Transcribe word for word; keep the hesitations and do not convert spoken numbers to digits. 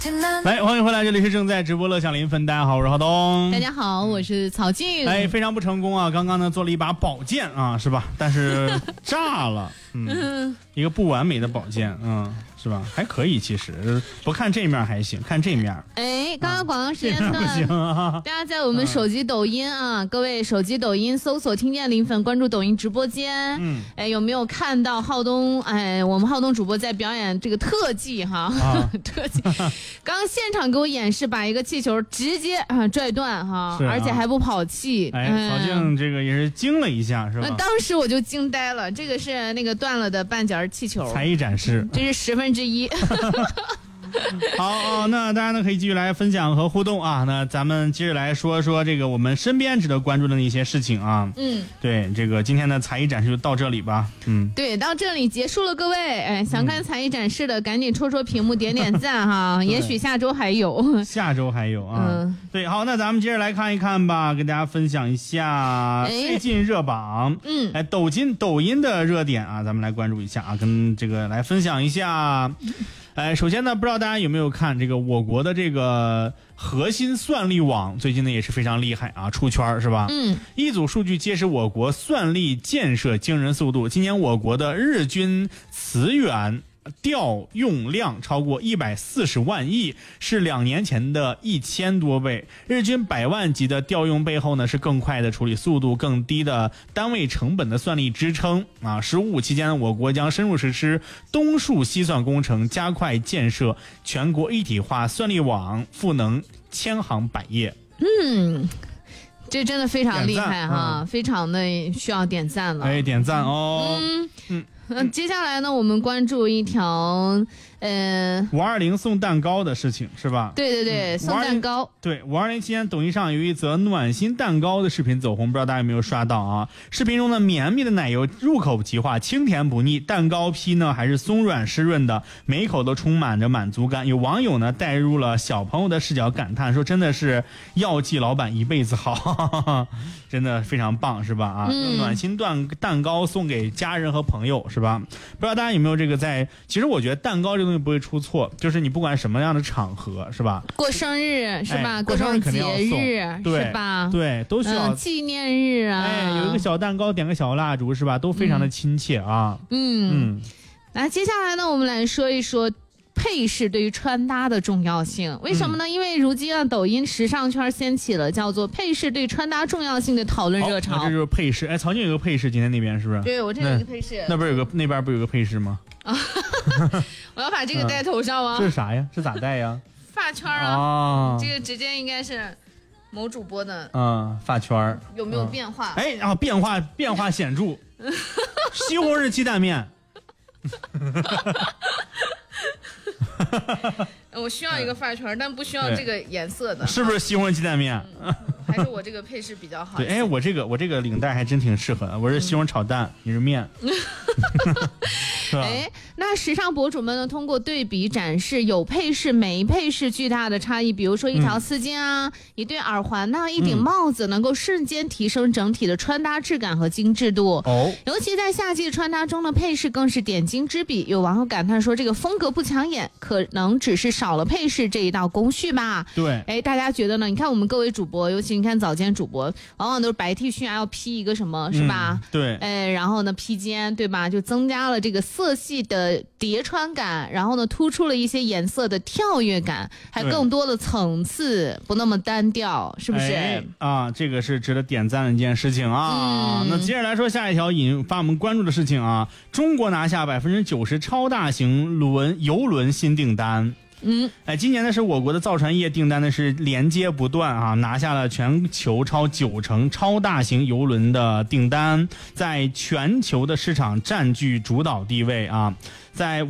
来，欢迎回来，这里是正在直播乐享临分，大家好，我是浩东。 大家好，我是曹静。 哎，非常不成功啊！刚刚呢做了一把宝剑啊，是吧？但是炸了，嗯，一个不完美的宝剑，嗯，是吧？还可以，其实不看这面还行，看这面。 哎，刚刚广告时间段， 不行啊！ 大家在我们手机抖音啊，各位手机抖音搜索“听见临粉”，关注抖音直播间。嗯，哎，有没有看到浩东？哎，我们浩东主播在表演这个特技哈，啊、特技。刚刚现场给我演示，把一个气球直接啊拽断哈，啊、而且还不跑气。 哎，曹静这个也是惊了一下，是吧？ 当时我就惊呆了，这个是那个断了的半截气球， 才艺展示， 这是十分之一。 好、哦，那大家呢可以继续来分享和互动啊。那咱们接着来说说这个我们身边值得关注的那些事情啊。嗯，对，这个今天的才艺展示就到这里吧。嗯， 对，到这里结束了，各位，哎，想看才艺展示的、嗯、赶紧戳戳屏幕，点点赞哈。也许下周还有， 下周还有啊。嗯，对，好，那咱们接着来看一看吧，跟大家分享一下最近热榜。嗯，哎，抖音抖音的热点啊，咱们来关注一下啊，跟这个来分享一下。哎，首先呢，不知道大家有没有看这个我国的这个核心算力网，最近呢也是非常厉害啊，出圈是吧？嗯，一组数据揭示我国算力建设惊人速度。今年我国的日均磁源调用量超过一百四十万亿，是两年前的一千多倍。日均百万级的调用背后呢，是更快的处理速度、更低的单位成本的算力支撑啊。十五期间，我国将深入实施东数西算工程，加快建设全国一体化算力网，赋能千行百业。 嗯。这真的非常厉害哈、嗯，非常的需要点赞了。 哎，点赞哦。 嗯嗯。嗯，接下来呢，我们关注一条，呃， 五二零送蛋糕的事情是吧？ 对对对，嗯、送蛋糕。 对，五二零期间，抖音上有一则暖心蛋糕的视频走红，不知道大家有没有刷到啊？视频中的绵密的奶油入口即化，清甜不腻，蛋糕坯呢还是松软湿润的，每一口都充满着满足感。有网友呢带入了小朋友的视角，感叹说：“真的是药剂老板一辈子好，哈哈哈，真的非常棒，是吧？啊，嗯、暖心蛋蛋糕送给家人和朋友是吧？”不知道大家有没有这个在？其实我觉得蛋糕这东西不会出错，就是你不管什么样的场合，是吧？ 过生日是吧？ 哎、过生日肯定要送， 对是吧？ 对，都需要纪、嗯、念日啊。 哎，有一个小蛋糕，点个小蜡烛，是吧？都非常的亲切啊。 嗯嗯。那接下来呢，我们来说一说配饰对于穿搭的重要性。为什么呢？嗯、因为如今啊，抖音时尚圈掀起了叫做配饰对穿搭重要性的讨论热潮。 这就是配饰。哎，曹静有个配饰，今天那边是不是？ 对，我这有一个配饰。 那不是有个那边不有个配饰吗？啊， 我要把这个戴头上吗？ 这是啥呀？是咋戴呀？ 发圈啊。哦，这个直接应该是某主播的。 嗯，发圈有没有变化？ 哎、嗯，啊，变化变化显著。西红柿鸡蛋面。 我需要一个发圈，但不需要这个颜色的。 是不是西红柿鸡蛋面？ 嗯、还是我这个配饰比较好？ 对，哎，我这个我这个领带还真挺适合的。我是西红柿炒蛋，嗯、你是面。 哎，那时尚博主们呢，通过对比展示有配饰没配饰巨大的差异，比如说一条丝巾啊，嗯、一对耳环呐、啊，一顶帽子，能够瞬间提升整体的穿搭质感和精致度。哦，尤其在夏季穿搭中的配饰更是点睛之笔。有网友感叹说，这个风格不抢眼，可能只是少了配饰这一道工序吧。 对， 哎，大家觉得呢？你看我们各位主播，尤其你看早间主播，往往都是白 T 恤啊，要披一个什么，是吧？ 嗯、对， 哎，然后呢披肩，对吧？就增加了这个色系的叠穿感，然后呢突出了一些颜色的跳跃感，还更多的层次，不那么单调，是不是？ 哎、啊，这个是值得点赞的一件事情啊。嗯、那接着来说下一条引发我们关注的事情啊，中国拿下百分之九十超大型轮邮轮新订单。嗯，哎，今年呢是我国的造船业订单呢是连接不断啊，拿下了全球超九成超大型邮轮的订单，在全球的市场占据主导地位啊，在